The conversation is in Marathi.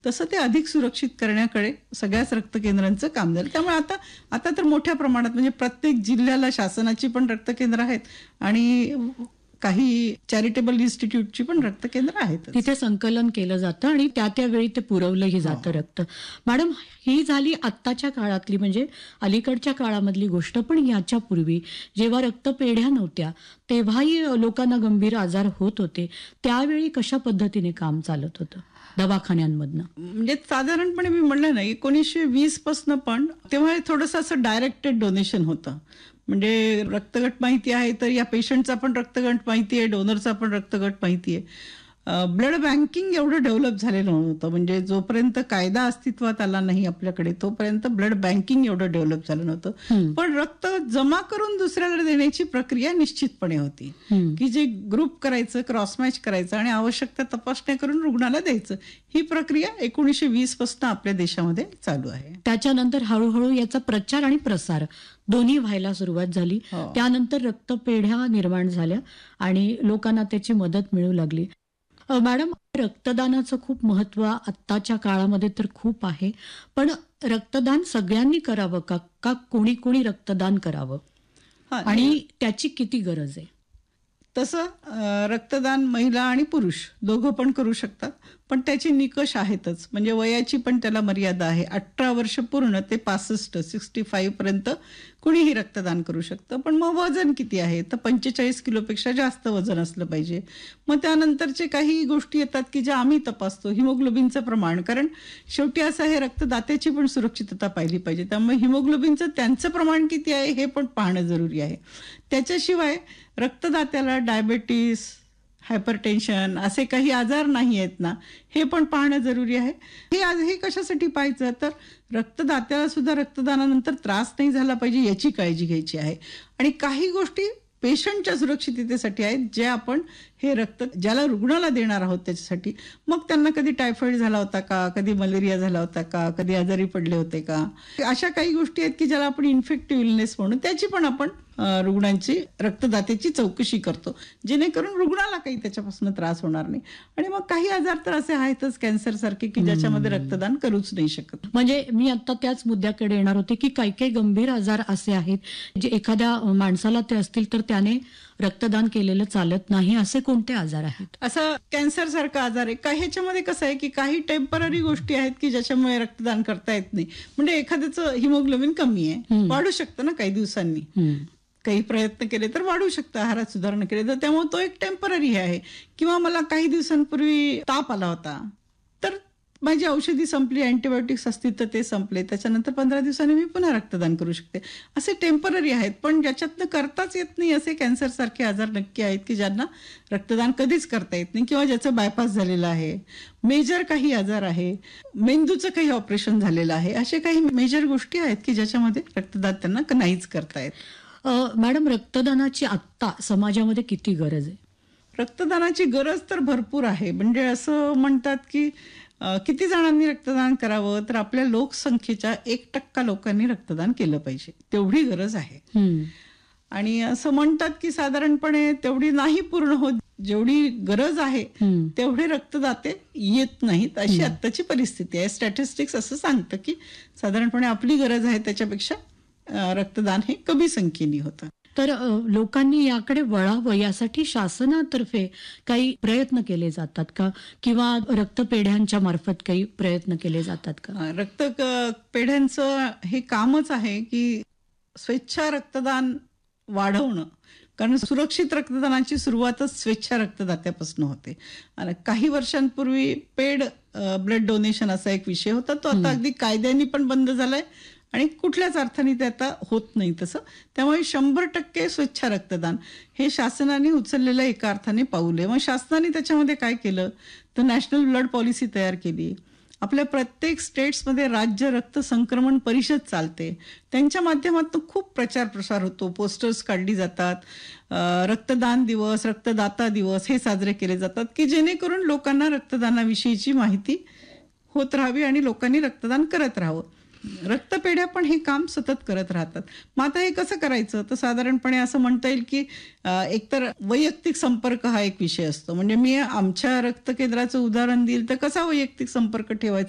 तसं ते अधिक सुरक्षित करण्याकडे सगळ्याच रक्त केंद्रांचं काम झालं. त्यामुळे आता आता तर मोठ्या प्रमाणात म्हणजे प्रत्येक जिल्ह्याला शासनाची पण रक्त केंद्र आहेत आणि काही चॅरिटेबल इन्स्टिट्यूटची पण रक्त केंद्र आहेत. तिथे संकलन केलं जातं आणि त्या वेळी ते पुरवलंही जातं रक्त. मॅडम, ही झाली आत्ताच्या काळातली म्हणजे अलीकडच्या काळामधली गोष्ट. पण याच्यापूर्वी जेव्हा रक्तपेढ्या नव्हत्या तेव्हाही लोकांना गंभीर आजार होत होते. त्यावेळी कशा पद्धतीने काम चालत होतं दवाखान्यांमधनं? म्हणजे साधारणपणे मी म्हणलं ना 1920 पासून पण तेव्हा थोडंसं असं डायरेक्टेड डोनेशन होतं. म्हणजे रक्तगट माहिती आहे तर या पेशंटचा पण रक्तगट माहिती आहे, डोनरचा पण रक्तगट माहिती आहे. ब्लड बँकिंग एवढं डेव्हलप झालेलं नव्हतं. म्हणजे जोपर्यंत कायदा अस्तित्वात आला नाही आपल्याकडे तोपर्यंत ब्लड बँकिंग एवढं डेव्हलप झालं नव्हतं. पण रक्त जमा करून दुसऱ्याला देण्याची प्रक्रिया निश्चितपणे होती की जे ग्रुप करायचं, क्रॉस मॅच करायचं आणि आवश्यकता तपासण्या करून रुग्णाला द्यायचं. ही प्रक्रिया 1920 पासून आपल्या देशामध्ये चालू आहे. त्याच्यानंतर हळूहळू याचा प्रचार आणि प्रसार दोन्ही व्हायला सुरुवात झाली. त्यानंतर रक्तपेढ्या निर्माण झाल्या आणि लोकांना त्याची मदत मिळू लागली. मॅडम, रक्तदानाचं खूप महत्व आत्ताच्या काळामध्ये तर खूप आहे. पण रक्तदान सगळ्यांनी करावं का कोणी कोणी रक्तदान करावं आणि त्याची किती गरज आहे? तसं रक्तदान महिला आणि पुरुष दोघं पण करू शकतात. पण त्याचे निकष आहेतच. म्हणजे वयाची पण त्याला मर्यादा आहे. 18 वर्ष पूर्ण ते 65 पर्यंत कुणीही रक्तदान करू शकतं. पण मग वजन किती आहे तर 45 किलोपेक्षा जास्त वजन असलं पाहिजे. मग त्यानंतरचे काही गोष्टी येतात की ज्या आम्ही तपासतो. हिमोग्लोबिनचं प्रमाण, कारण शेवटी असं हे रक्तदात्याची पण सुरक्षितता पाहिली पाहिजे. त्यामुळे हिमोग्लोबिनचं त्यांचं प्रमाण किती आहे हे पण पाहणं जरुरी आहे. त्याच्याशिवाय रक्तदात्याला डायबेटीस, हायपरटेन्शन असे काही आजार नाही आहेत ना हे पण पाहणं जरुरी आहे. हे कशासाठी पाहायचं तर रक्तदात्याला सुद्धा रक्तदानानंतर त्रास नाही झाला पाहिजे याची काळजी घ्यायची आहे. आणि काही गोष्टी पेशंटच्या सुरक्षिततेसाठी आहेत जे आपण हे रक्त ज्याला रुग्णाला देणार आहोत त्याच्यासाठी. मग त्यांना कधी टायफॉइड झाला होता का, कधी मलेरिया झाला होता का, कधी आजारी पडले होते का, अशा काही गोष्टी आहेत की ज्याला आपण इन्फेक्टिव्ह इलनेस म्हणून त्याची पण आपण रुग्णांची रक्तदात्याची चौकशी करतो जेणेकरून रुग्णाला काही त्याच्यापासून त्रास होणार नाही. आणि मग काही आजार तर असे आहेतच कॅन्सर सारखे की ज्याच्यामध्ये रक्तदान करूच नाही शकत. म्हणजे मी आता त्याच मुद्द्याकडे येणार होते की काही काही गंभीर आजार असे आहेत जे एखाद्या माणसाला ते असतील तर त्याने रक्तदान केलेलं चालत नाही. असे कोणते आजार आहेत? असं कॅन्सर सारखा आजार आहे काही. ह्याच्यामध्ये कसं आहे की काही टेम्पररी गोष्टी आहेत की ज्याच्यामुळे रक्तदान करता येत नाही. म्हणजे एखाद्याचं हिमोग्लोबिन कमी आहे, वाढू शकतं ना काही दिवसांनी, काही प्रयत्न केले तर वाढू शकतं, आहारात सुधारणा केली तर. त्यामुळे तो एक टेम्पररी आहे. किंवा मला काही दिवसांपूर्वी ताप आला होता तर माझी औषधी संपली, अँटीबायोटिक्स असतील तर ते संपले, त्याच्यानंतर 15 दिवसांनी मी पुन्हा रक्तदान करू शकते. असे टेम्पररी आहेत. पण ज्याच्यातनं करताच येत नाही असे कॅन्सर सारखे आजार नक्की आहेत की ज्यांना रक्तदान कधीच करता येत नाही किंवा ज्याचं बायपास झालेलं आहे. मेजर काही आजार आहे, मेंदूचं काही ऑपरेशन झालेलं आहे, असे काही मेजर गोष्टी आहेत की ज्याच्यामध्ये रक्तदान त्यांना नाहीच करता येत. मॅडम, रक्तदानाची आत्ता समाजामध्ये किती गरज आहे? रक्तदानाची गरज तर भरपूर आहे. म्हणजे असं म्हणतात की किती जणांनी रक्तदान करावं तर आपल्या लोकसंख्येच्या 1% लोकांनी रक्तदान केलं पाहिजे, तेवढी गरज आहे. आणि असं म्हणतात की साधारणपणे तेवढी नाही पूर्ण होत, जेवढी गरज आहे तेवढे रक्तदाते येत नाहीत, अशी आत्ताची परिस्थिती आहे. स्टॅटिस्टिक्स असं सांगतं की साधारणपणे आपली गरज आहे त्याच्यापेक्षा रक्तदान हे कमी संख्येने होतं. तर लोकांनी याकडे वळावं यासाठी शासनातर्फे काही प्रयत्न केले जातात का किंवा रक्तपेढ्यांच्या मार्फत काही प्रयत्न केले जातात का? रक्तपेढ्यांचं हे कामच आहे की स्वेच्छा रक्तदान वाढवणं. कारण सुरक्षित रक्तदानाची सुरुवातच स्वेच्छा रक्तदात्यापासून होते. आणि काही वर्षांपूर्वी पेड ब्लड डोनेशन असा एक विषय होता, तो आता अगदी कायद्याने पण बंद झालाय आणि कुठल्याच अर्थाने ते आता होत नाही तसं. त्यामुळे 100% स्वच्छ रक्तदान हे शासनाने उचललेलं एका अर्थाने पाऊल आहे. मग शासनाने त्याच्यामध्ये काय केलं तर नॅशनल ब्लड पॉलिसी तयार केली. आपल्या प्रत्येक स्टेट्समध्ये राज्य रक्त संक्रमण परिषद चालते, त्यांच्या माध्यमातून खूप प्रचार प्रसार होतो, पोस्टर्स काढली जातात, रक्तदान दिवस, रक्तदाता दिवस हे साजरे केले जातात की जेणेकरून लोकांना रक्तदानाविषयीची माहिती होत राहावी आणि लोकांनी रक्तदान करत राहावं. रक्तपेढ्या पण हे काम सतत करत राहतात. मग आता हे कसं करायचं तर साधारणपणे असं म्हणता येईल की एकतर वैयक्तिक संपर्क हा एक विषय असतो. म्हणजे मी आमच्या रक्त केंद्राचं उदाहरण देईल तर कसा वैयक्तिक संपर्क ठेवायचा